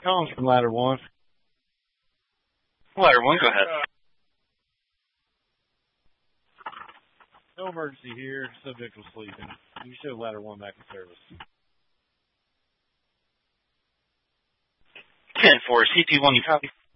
calling from Ladder 1. Ladder 1, go ahead. No emergency here. Subject was sleeping. You show Ladder 1 back in service. 10-4, CP1, you copy?